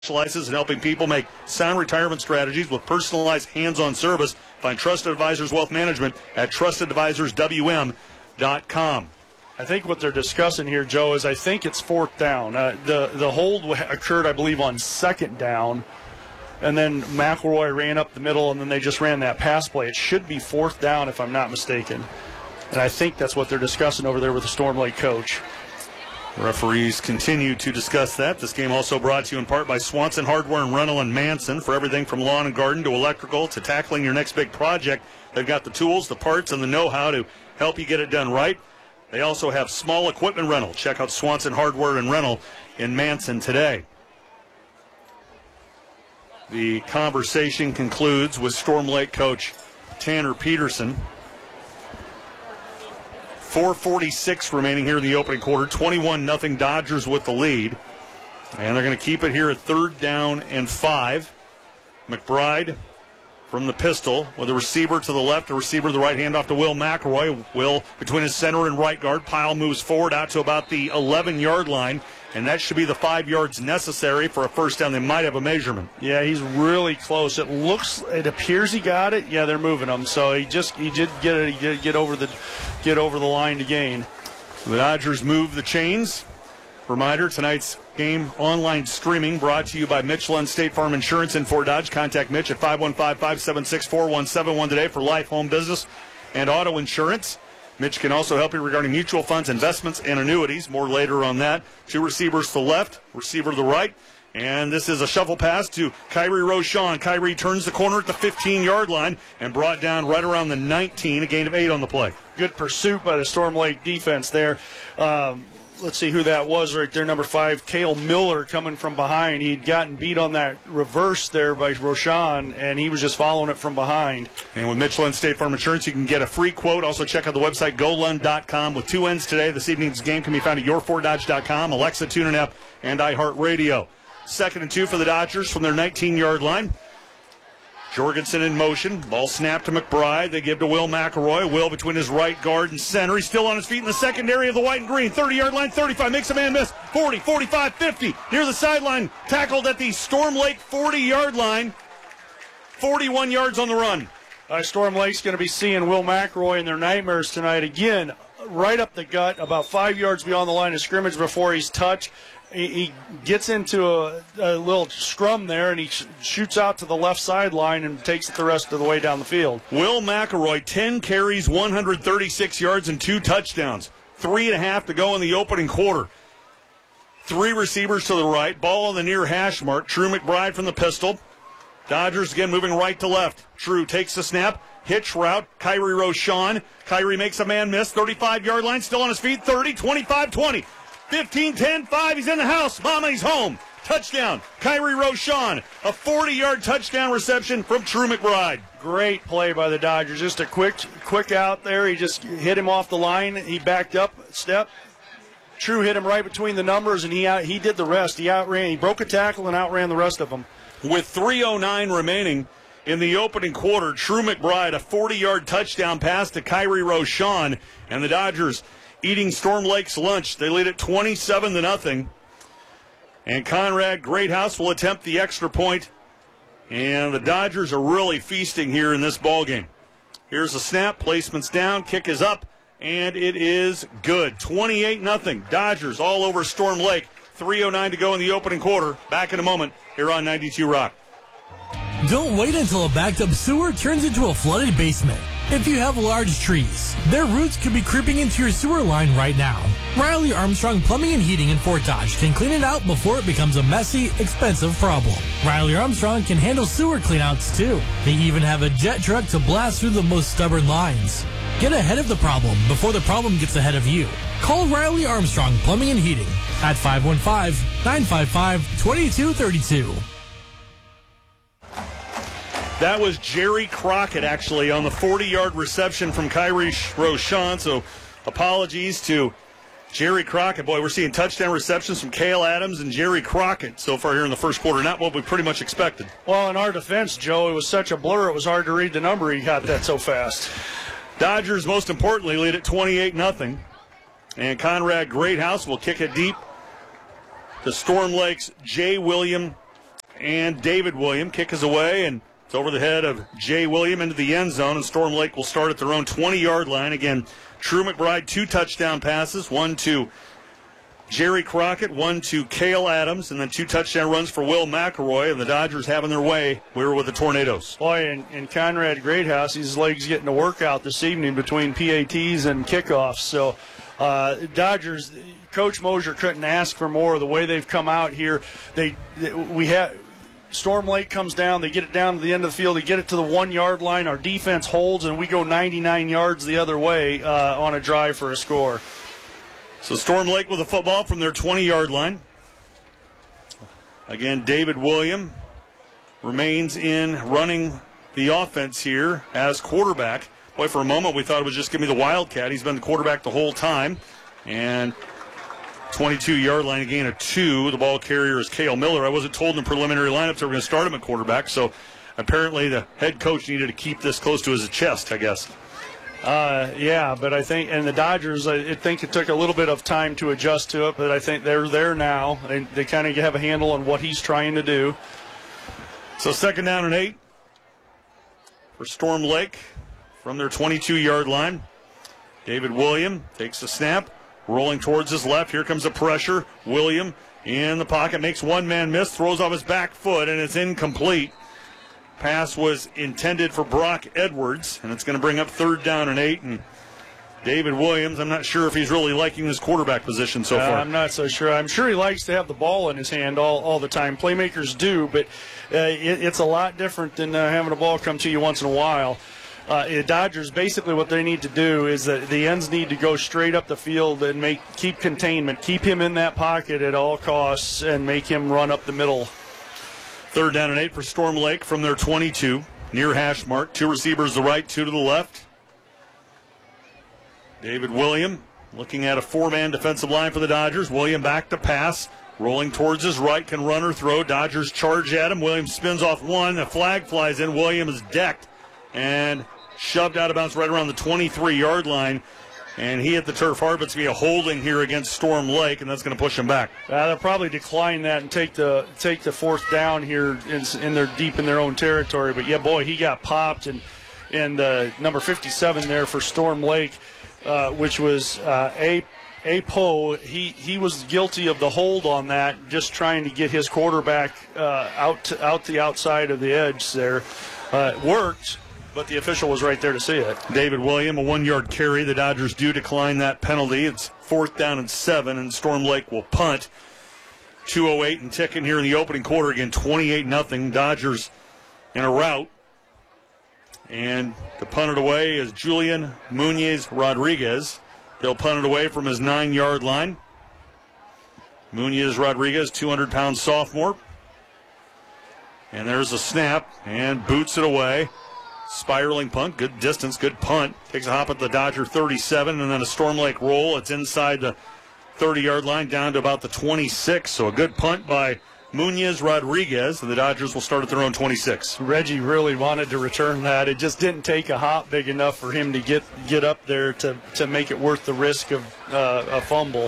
specializes in helping people make sound retirement strategies with personalized hands-on service. Find Trusted Advisors Wealth Management at trustedadvisorswm.com. I think what they're discussing here, Joe, is I think it's fourth down. The hold occurred, I believe, on second down, and then McElroy ran up the middle, and then they just ran that pass play. It should be fourth down, if I'm not mistaken. And I think that's what they're discussing over there with the Storm Lake coach. Referees continue to discuss that. This game also brought to you in part by Swanson Hardware and Rental and Manson. For everything from lawn and garden to electrical to tackling your next big project, they've got the tools, the parts, and the know-how to help you get it done right. They also have small equipment rental. Check out Swanson Hardware and Rental in Manson today. The conversation concludes with Storm Lake coach Tanner Peterson. 4:46 remaining here in the opening quarter. 21-0 Dodgers with the lead. And they're going to keep it here at 3rd down and 5. McBride from the pistol with a receiver to the left, a receiver to the right, hand off to Will McElroy. Will between his center and right guard. Pyle moves forward out to about the 11-yard line, and that should be the 5 yards necessary for a first down. They might have a measurement. Yeah, he's really close. It appears he got it. Yeah, they're moving him, so he did get it. He did get over the line to gain. The Dodgers move the chains. Reminder, tonight's game online streaming brought to you by Michelin State Farm Insurance in Fort Dodge. Contact Mitch at 515-576-4171 today for life, home, business, and auto insurance. Mitch can also help you regarding mutual funds, investments, and annuities. More later on that. 2 receivers to the left, receiver to the right. And this is a shuffle pass to Kyrie Rochon. Kyrie turns the corner at the 15-yard line and brought down right around the 19, a gain of 8 on the play. Good pursuit by the Storm Lake defense there. Let's see who that was right there, number 5, Cale Miller coming from behind. He'd gotten beat on that reverse there by Rochon, and he was just following it from behind. And with Michelin State Farm Insurance, you can get a free quote. Also check out the website, golund.com. With 2 ends today, this evening's game can be found at yourfortdodge.com, Alexa, TuneIn app, and iHeartRadio. 2nd and 2 for the Dodgers from their 19-yard line. Jorgensen in motion. Ball snapped to McBride. They give to Will McElroy. Will between his right guard and center. He's still on his feet in the secondary of the white and green. 30-yard line, 35. Makes a man miss. 40, 45, 50. Near the sideline. Tackled at the Storm Lake 40-yard line. 41 yards on the run. Storm Lake's going to be seeing Will McElroy in their nightmares tonight. Again, right up the gut, about 5 yards beyond the line of scrimmage before he's touched. He gets into a little scrum there, and he shoots out to the left sideline and takes it the rest of the way down the field. Will McElroy, 10 carries, 136 yards, and 2 touchdowns. 3.5 to go in the opening quarter. 3 receivers to the right. Ball on the near hash mark. True McBride from the pistol. Dodgers again moving right to left. True takes the snap. Hitch route. Kyrie Rochon. Kyrie makes a man miss. 35-yard line. Still on his feet. 30, 25, 20. 15, 10, 5, he's in the house. Mama, he's home. Touchdown, Kyrie Rochon. A 40-yard touchdown reception from True McBride. Great play by the Dodgers. Just a quick out there. He just hit him off the line. He backed up a step. True hit him right between the numbers, and he did the rest. He broke a tackle and outran the rest of them. With 3:09 remaining in the opening quarter, True McBride, a 40-yard touchdown pass to Kyrie Rochon, and the Dodgers eating Storm Lake's lunch. They lead it 27-0. And Conrad Greathouse will attempt the extra point. And the Dodgers are really feasting here in this ballgame. Here's the snap. Placement's down. Kick is up. And it is good. 28-0. Dodgers all over Storm Lake. 3:09 to go in the opening quarter. Back in a moment here on 92 Rock. Don't wait until a backed up sewer turns into a flooded basement. If you have large trees, their roots could be creeping into your sewer line right now. Riley Armstrong Plumbing and Heating in Fort Dodge can clean it out before it becomes a messy, expensive problem. Riley Armstrong can handle sewer cleanouts too. They even have a jet truck to blast through the most stubborn lines. Get ahead of the problem before the problem gets ahead of you. Call Riley Armstrong Plumbing and Heating at 515-955-2232. That was Jerry Crockett, actually, on the 40-yard reception from Kyrie Rochon. So apologies to Jerry Crockett. Boy, we're seeing touchdown receptions from Cale Adams and Jerry Crockett so far here in the first quarter. Not what we pretty much expected. Well, in our defense, Joe, it was such a blur, it was hard to read the number. He got that so fast. Dodgers, most importantly, lead at 28-0. And Conrad Greathouse will kick it deep to Storm Lake's J. William and David William. Kick is away, and it's over the head of Jay William into the end zone, and Storm Lake will start at their own 20-yard line. Again, True McBride, 2 touchdown passes, one to Jerry Crockett, one to Cale Adams, and then 2 touchdown runs for Will McElroy, and the Dodgers having their way. We were with the Tornadoes. Boy, and Conrad Greathouse, his legs getting a workout this evening between PATs and kickoffs. So Dodgers, Coach Mosier couldn't ask for more. The way they've come out here, Storm Lake comes down, they get it down to the end of the field, they get it to the 1-yard line, our defense holds, and we go 99 yards the other way on a drive for a score. So Storm Lake with the football from their 20-yard line. Again, David William remains in running the offense here as quarterback. Boy, for a moment we thought it was just going to be the Wildcat. He's been the quarterback the whole time. And 22-yard line, a gain of 2. The ball carrier is Cale Miller. I wasn't told in the preliminary lineups they were going to start him at quarterback, so apparently the head coach needed to keep this close to his chest, I guess. Yeah, but I think, and the Dodgers, I think it took a little bit of time to adjust to it, but I think they're there now. They kind of have a handle on what he's trying to do. So 2nd down and 8 for Storm Lake from their 22-yard line. David William takes the snap, rolling towards his left. Here comes the pressure. William in the pocket, makes one man miss, throws off his back foot, and it's incomplete. Pass was intended for Brock Edwards, and it's going to bring up 3rd down and 8. And David Williams, I'm not sure if he's really liking his quarterback position so far. I'm not so sure. I'm sure he likes to have the ball in his hand all the time. Playmakers do, but it's a lot different than having a ball come to you once in a while. Dodgers, basically what they need to do is that the ends need to go straight up the field and keep containment, keep him in that pocket at all costs, and make him run up the middle. 3rd down and 8 for Storm Lake from their 22. Near hash mark. 2 receivers to the right, 2 to the left. David William looking at a 4-man defensive line for the Dodgers. William back to pass. Rolling towards his right, can run or throw. Dodgers charge at him. William spins off one. A flag flies in. William is decked and shoved out of bounds right around the 23-yard line. And he hit the turf hard, but it's going to be a holding here against Storm Lake, and that's going to push him back. They'll probably decline that and take the 4th down here in their deep in their own territory. But, yeah, boy, he got popped. And number 57 there for Storm Lake, which was Poe, he was guilty of the hold on that, just trying to get his quarterback out the outside of the edge there. It worked, but the official was right there to see it. David William, a 1-yard carry. The Dodgers do decline that penalty. It's 4th down and 7, and Storm Lake will punt. 2:08 and ticking here in the opening quarter. Again, 28-0. Dodgers in a rout. And to punt it away is Julian Munoz Rodriguez. They'll punt it away from his 9-yard line. Munoz Rodriguez, 200-pound sophomore. And there's a snap, and boots it away. Spiraling punt, good distance, good punt. Takes a hop at the Dodger 37, and then a Storm Lake roll. It's inside the 30-yard line down to about the 26. So a good punt by Munoz Rodriguez, and the Dodgers will start at their own 26. Reggie really wanted to return that. It just didn't take a hop big enough for him to get up there to make it worth the risk of a fumble.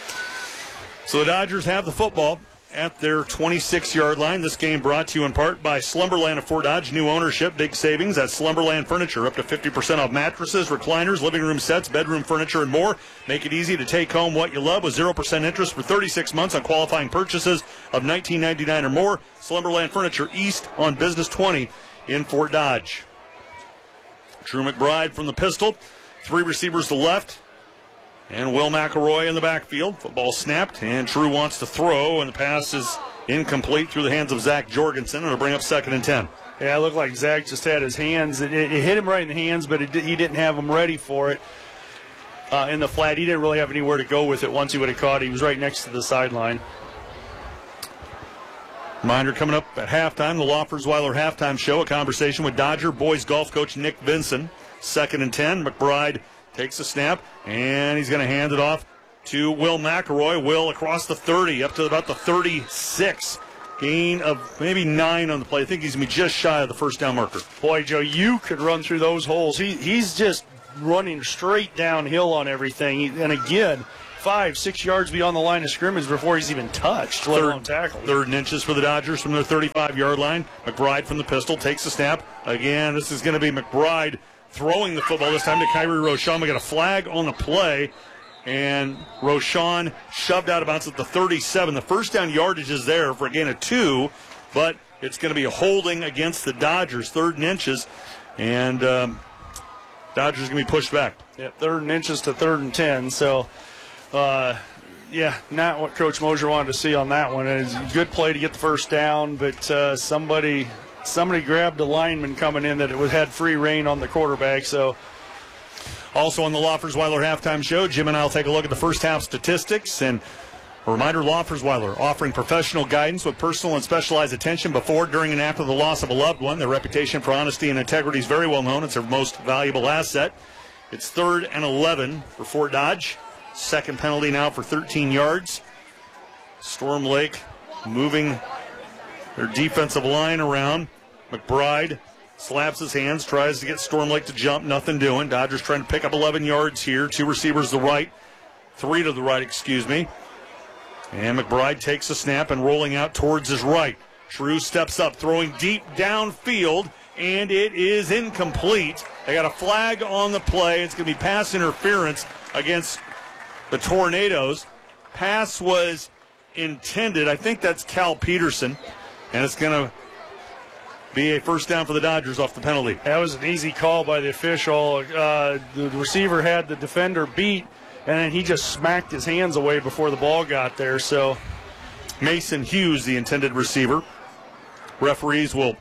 So the Dodgers have the football at their 26-yard line. This game brought to you in part by Slumberland of Fort Dodge. New ownership, big savings at Slumberland Furniture. Up to 50% off mattresses, recliners, living room sets, bedroom furniture, and more. Make it easy to take home what you love with 0% interest for 36 months on qualifying purchases of $19.99 or more. Slumberland Furniture East on Business 20 in Fort Dodge. True McBride from the pistol. 3 receivers to left. And Will McElroy in the backfield. Football snapped, and True wants to throw, and the pass is incomplete through the hands of Zach Jorgensen, and it'll bring up 2nd and 10. Yeah, it looked like Zach just had his hands. It hit him right in the hands, but he didn't have them ready for it in the flat. He didn't really have anywhere to go with it once he would have caught it. He was right next to the sideline. Reminder coming up at halftime, the Loffersweiler halftime show, a conversation with Dodger boys golf coach Nick Vinson. 2nd and 10, McBride takes the snap, and he's going to hand it off to Will McElroy. Will across the 30, up to about the 36. Gain of maybe 9 on the play. I think he's going to be just shy of the 1st down marker. Boy, Joe, you could run through those holes. He's just running straight downhill on everything. And again, 5, 6 yards beyond the line of scrimmage before he's even touched, let alone tackled. 3rd and inches for the Dodgers from their 35-yard line. McBride from the pistol takes the snap. Again, this is going to be McBride throwing the football, this time to Kyrie Rochon. We got a flag on the play, and Rochon shoved out of bounds at the 37. The first down yardage is there for a gain of 2, but it's going to be a holding against the Dodgers, 3rd and inches, and Dodgers going to be pushed back. Yeah, 3rd and inches to 3rd and 10. So, not what Coach Mosier wanted to see on that one. It's a good play to get the first down, but somebody grabbed a lineman coming in that had free reign on the quarterback. So, also on the Loffersweiler halftime show, Jim and I will take a look at the first half statistics. And a reminder, Loffersweiler offering professional guidance with personal and specialized attention before, during, and after the loss of a loved one. Their reputation for honesty and integrity is very well known. It's their most valuable asset. It's 3rd and 11 for Fort Dodge. Second penalty now for 13 yards. Storm Lake moving their defensive line around. McBride slaps his hands, tries to get Storm Lake to jump. Nothing doing. Dodgers trying to pick up 11 yards here. 2 receivers to the right. 3 to the right, excuse me. And McBride takes a snap and rolling out towards his right. True steps up, throwing deep downfield, and it is incomplete. They got a flag on the play. It's going to be pass interference against the Tornadoes. Pass was intended. I think that's Cal Peterson, and it's going to be a first down for the Dodgers off the penalty. That was an easy call by the official. The receiver had the defender beat, and then he just smacked his hands away before the ball got there. So Mason Hughes, the intended receiver. Referees will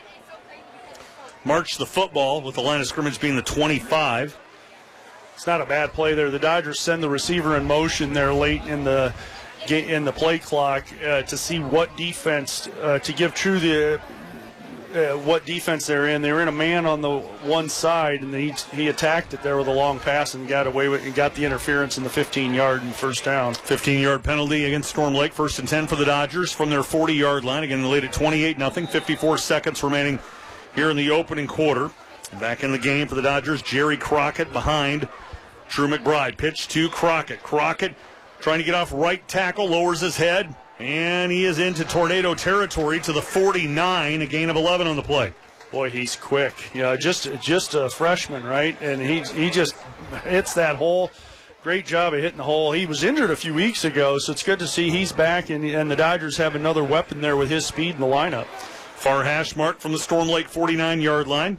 march the football with the line of scrimmage being the 25. It's not a bad play there. The Dodgers send the receiver in motion there late in the play clock to see what defense to give True the what defense they're in. They were in a man on the one side, and he attacked it there with a long pass and got away with and got the interference in the 15-yard and first down. 15-yard penalty against Storm Lake. 1st and 10 for the Dodgers from their 40-yard line. Again, they lead at 28-0. 54 seconds remaining here in the opening quarter. Back in the game for the Dodgers, Jerry Crockett behind True McBride. Pitch to Crockett. Crockett trying to get off right tackle, lowers his head, and he is into Tornado territory to the 49, a gain of 11 on the play. Boy, he's quick. Just a freshman, right? And he just hits that hole. Great job of hitting the hole. He was injured a few weeks ago, so it's good to see he's back, and the Dodgers have another weapon there with his speed in the lineup. Far hash mark from the Storm Lake 49-yard line.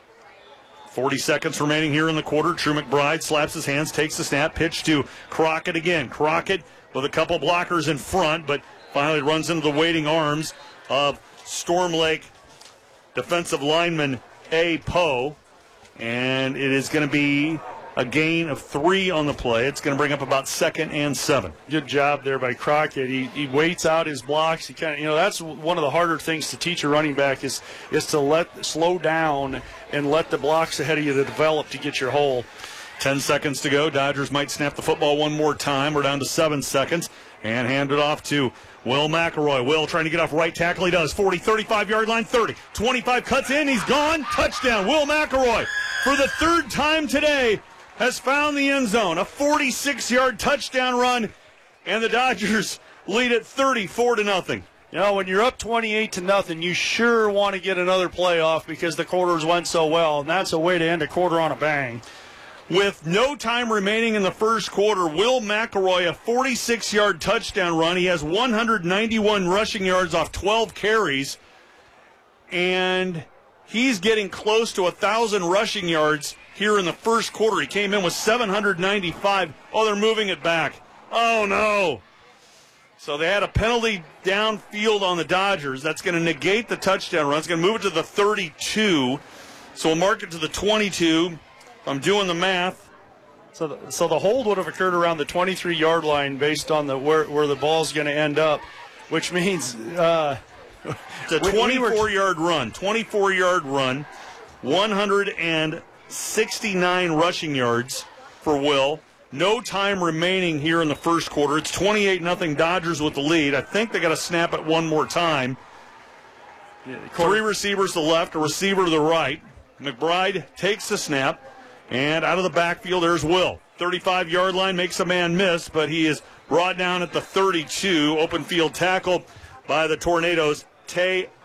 40 seconds remaining here in the quarter. True McBride slaps his hands, takes the snap, pitch to Crockett again. Crockett with a couple blockers in front, but finally runs into the waiting arms of Storm Lake defensive lineman A. Poe. And it is going to be a gain of 3 on the play. It's going to bring up about 2nd and 7. Good job there by Crockett. He waits out his blocks. He kind of, that's one of the harder things to teach a running back is to slow down and let the blocks ahead of you to develop to get your hole. 10 seconds to go. Dodgers might snap the football one more time. We're down to 7 seconds. And hand it off to Will McElroy. Will trying to get off right tackle. He does. 40, 35-yard line, 30. 25 cuts in. He's gone. Touchdown. Will McElroy, for the 3rd time today, has found the end zone. A 46-yard touchdown run, and the Dodgers lead it 34-0. When you're up 28-0, you sure want to get another play off because the quarters went so well, and that's a way to end a quarter on a bang. With no time remaining in the first quarter, Will McElroy, a 46-yard touchdown run. He has 191 rushing yards off 12 carries, and he's getting close to 1,000 rushing yards here in the first quarter. He came in with 795. Oh, they're moving it back. Oh, no. So they had a penalty downfield on the Dodgers. That's going to negate the touchdown run. It's going to move it to the 32. So we'll mark it to the 22. I'm doing the math. So the hold would have occurred around the 23-yard line based on where the ball's going to end up, which means it's a 24-yard run. 24-yard run, 169 rushing yards for Will. No time remaining here in the first quarter. It's 28-0 Dodgers with the lead. I think they got to snap it one more time. 3 receivers to the left, a receiver to the right. McBride takes the snap. And out of the backfield, there's Will. 35-yard line, makes a man miss, but he is brought down at the 32. Open field tackle by the Tornadoes, Tay